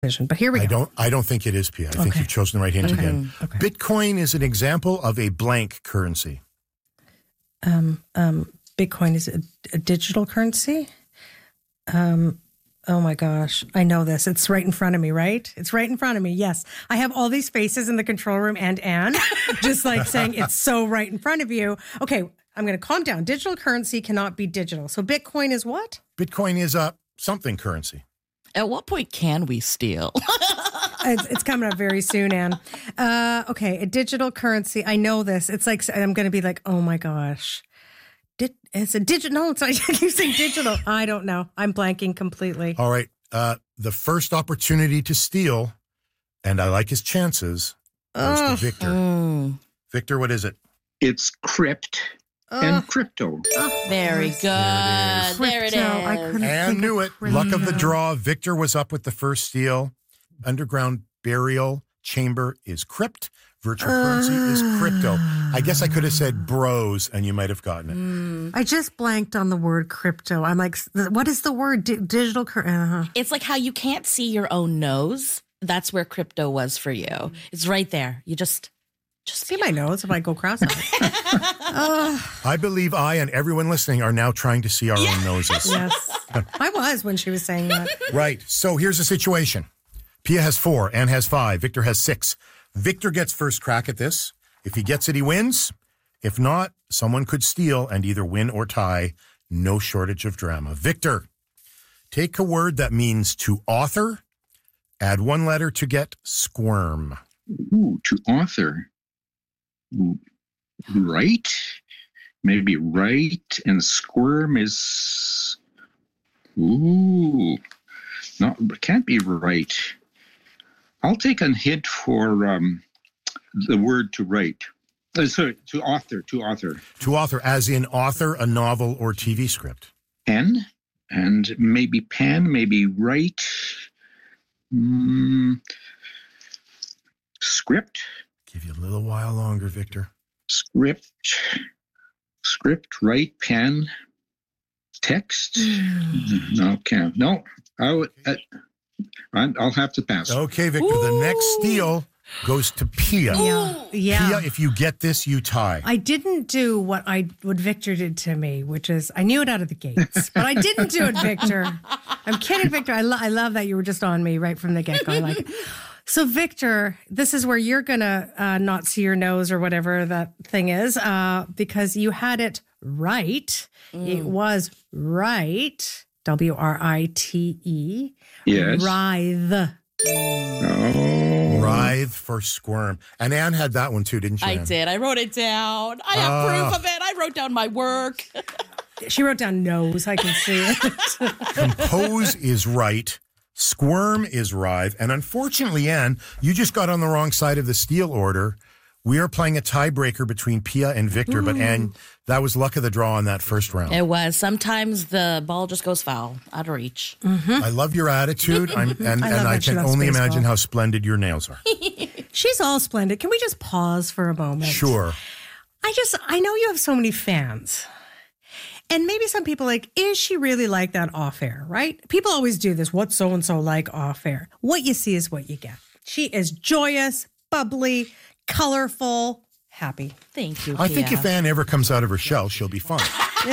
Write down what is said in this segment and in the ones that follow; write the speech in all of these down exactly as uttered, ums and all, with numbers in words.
But here we go. I don't, I don't think it is, Pia. I think Okay. you've chosen the right hint Okay. again. Okay. Bitcoin is an example of a blank currency. Um, um, Bitcoin is a, a digital currency. Um, oh my gosh, I know this. It's right in front of me, right? It's right in front of me. Yes, I have all these faces in the control room and Anne, just like saying it's so right in front of you. Okay, I'm going to calm down. Digital currency cannot be digital. So Bitcoin is what? Bitcoin is a something currency. At what point can we steal? It's, it's coming up very soon, Anne. Uh, okay, a digital currency. I know this. It's like I'm going to be like, oh my gosh. Di- it's a digital. No, it's not. I keep saying digital. I don't know. I'm blanking completely. All right. Uh, the first opportunity to steal, and I like his chances, goes Ugh. to Victor. Mm, Victor, what is it? It's crypt and Ugh. crypto. very good. There it is. There it Crypto. I is. couldn't And think knew of it. Luck of the crypto. draw. Victor was up with the first steal. Underground burial chamber is crypt. Virtual currency is crypto. I guess I could have said bros, and you might have gotten it. I just blanked on the word crypto. I'm like, what is the word? Di- digital cur- uh It's like how you can't see your own nose. That's where crypto was for you. It's right there. You just, just See my nose if I go cross-eyed. I believe I and everyone listening are now trying to see our own noses. Yes. I was when she was saying that. Right. So here's the situation. Pia has four, Anne has five, Victor has six. Victor gets first crack at this. If he gets it, he wins. If not, someone could steal and either win or tie. No shortage of drama. Victor, take a word that means to author. Add one letter to get squirm. Ooh, to author. Ooh, right? Maybe right and squirm is. Ooh, no, it can't be right. I'll take a hint for um, the word to write. Uh, sorry, to author, to author. To author, as in author a novel or T V script. Pen, and maybe pen, maybe write. Mm, script, Give you a little while longer, Victor. script, script, write, pen, text. No, can't. No, I would, uh, I- I'll have to pass. Okay, Victor, the next steal goes to Pia. Yeah. Yeah. Pia, if you get this, you tie. I didn't do what I what Victor did to me, which is I knew it out of the gates, but I didn't do it, Victor. I'm kidding, Victor. I, lo- I love that you were just on me right from the get go. I like it. So, Victor, this is where you're gonna uh, not see your nose or whatever that thing is, uh, because you had it right. It was right. W R I T E. Yes. Writhe. Oh. Writhe for squirm. And Anne had that one too, didn't you, I Anne? did. I wrote it down. I have Ah. proof of it. I wrote down my work. She wrote down nose. I can see it. Compose is right. Squirm is writhe. And unfortunately, Anne, you just got on the wrong side of the steal order. We are playing a tiebreaker between Pia and Victor, but Anne, that was luck of the draw on that first round. It was. Sometimes the ball just goes foul, out of reach. I love your attitude, I'm, and, I and love I that she can loves only baseball. imagine how splendid your nails are. She's all splendid. Can we just pause for a moment? Sure. I just, I know you have so many fans. And maybe some people are like, is she really like that off air, right? People always do this. What's so and so like off air? What you see is what you get. She is joyous, bubbly, colorful, happy. Thank you, I think Pia. if Anne ever comes out of her shell, she'll be fine.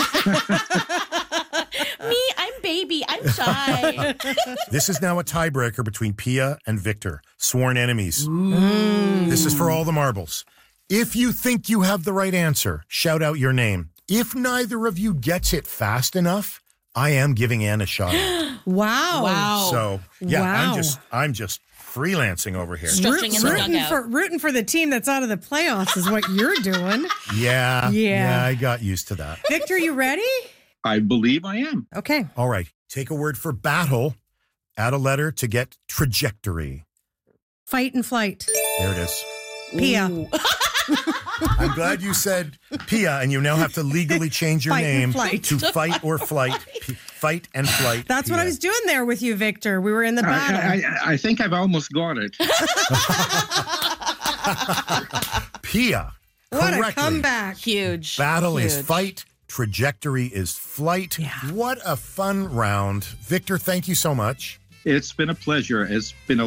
Me, I'm baby. I'm shy. This is now a tiebreaker between Pia and Victor, sworn enemies. This is for all the marbles. If you think you have the right answer, shout out your name. If neither of you gets it fast enough, I am giving Anne a shot. Wow. Wow. So yeah, Wow. I'm just I'm just freelancing over here. Stretching in the rooting dugout. for rooting for the team that's out of the playoffs is what you're doing. Yeah, Yeah. yeah, I got used to that. Victor, you ready? I believe I am. Okay. All right, take a word for battle, add a letter to get trajectory. Fight and flight. There it is. Pia. Ooh. I'm glad you said Pia, and you now have to legally change your Fight and name flight. to fight or flight. P- fight and flight. That's what Pia. I was doing there with you, Victor. We were in the battle. I, I, I think I've almost got it. Pia. what a correctly. comeback. Huge. Battle is Huge. fight. Trajectory is flight. Yeah. What a fun round. Victor, thank you so much. It's been a pleasure. It's been a